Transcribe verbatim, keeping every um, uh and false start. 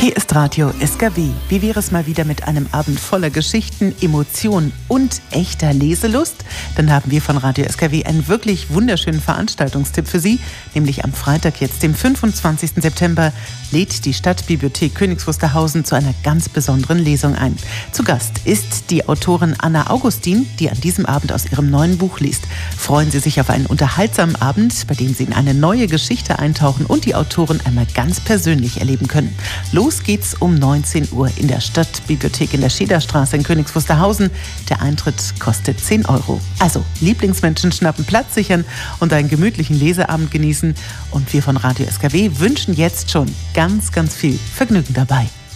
Hier ist Radio S K W. Wie wäre es mal wieder mit einem Abend voller Geschichten, Emotionen und echter Leselust? Dann haben wir von Radio S K W einen wirklich wunderschönen Veranstaltungstipp für Sie. Nämlich am Freitag, jetzt dem fünfundzwanzigsten September, lädt die Stadtbibliothek Königs Wusterhausen zu einer ganz besonderen Lesung ein. Zu Gast ist die Autorin Anna Augustin, die an diesem Abend aus ihrem neuen Buch liest. Freuen Sie sich auf einen unterhaltsamen Abend, bei dem Sie in eine neue Geschichte eintauchen und die Autorin einmal ganz persönlich erleben können. Los geht's um neunzehn Uhr in der Stadtbibliothek in der Schederstraße in Königs Wusterhausen. Der Eintritt kostet zehn Euro. Also Lieblingsmenschen schnappen, Platz sichern und einen gemütlichen Leseabend genießen. Und wir von Radio S K W wünschen jetzt schon ganz, ganz viel Vergnügen dabei.